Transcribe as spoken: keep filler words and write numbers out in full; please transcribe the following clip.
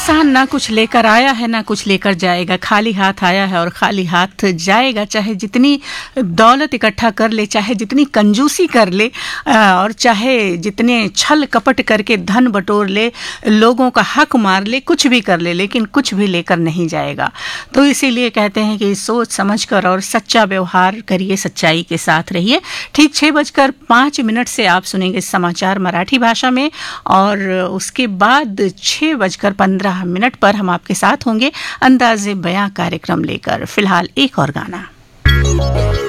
इंसान ना कुछ लेकर आया है ना कुछ लेकर जाएगा, खाली हाथ आया है और खाली हाथ जाएगा। चाहे जितनी दौलत इकट्ठा कर ले, चाहे जितनी कंजूसी कर ले और चाहे जितने छल कपट करके धन बटोर ले, लोगों का हक मार ले, कुछ भी कर ले, लेकिन कुछ भी लेकर नहीं जाएगा। तो इसीलिए कहते हैं कि सोच समझकर और सच्चा व्यवहार करिए, सच्चाई के साथ रहिए। ठीक छः बजकर पाँच मिनट से आप सुनेंगे समाचार मराठी भाषा में और उसके बाद छः बजकर पंद्रह मिनट पर हम आपके साथ होंगे अंदाज़े बयां कार्यक्रम लेकर। फिलहाल एक और गाना।